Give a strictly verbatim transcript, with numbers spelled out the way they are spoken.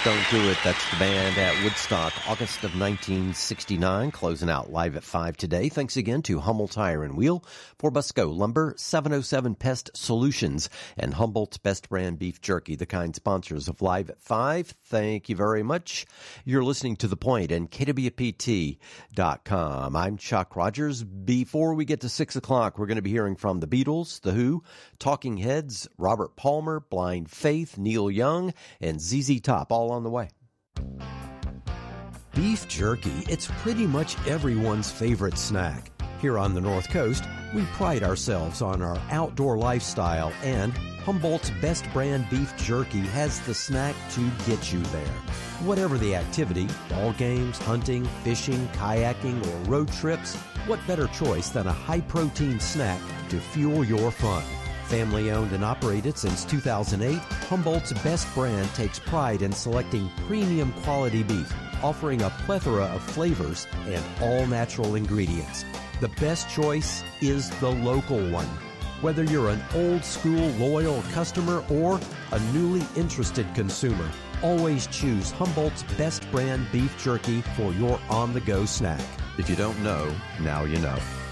Don't Do It. That's the band at Woodstock, August of nineteen sixty-nine, closing out live at five today. Thanks again to Hummel Tire and Wheel, for Busco Lumber, seven oh seven Pest Solutions, and Humboldt's Best Brand Beef Jerky, the kind sponsors of Live at five. Thank you very much. You're listening to The Point and K W P T dot com. I'm Chuck Rogers. Before we get to six o'clock, we're going to be hearing from the Beatles, The Who, Talking Heads, Robert Palmer, Blind Faith, Neil Young, and Z Z Top, all on the way. Beef jerky, it's pretty much everyone's favorite snack. Here on the North Coast, we pride ourselves on our outdoor lifestyle, and Humboldt's Best Brand Beef Jerky has the snack to get you there. Whatever the activity, ball games, hunting, fishing, kayaking, or road trips, what better choice than a high-protein snack to fuel your fun? Family owned and operated since two thousand eight, Humboldt's Best Brand takes pride in selecting premium quality beef, offering a plethora of flavors and all natural ingredients. The best choice is the local one. Whether you're an old school loyal customer or a newly interested consumer, always choose Humboldt's Best Brand Beef Jerky for your on-the-go snack. If you don't know, now you know.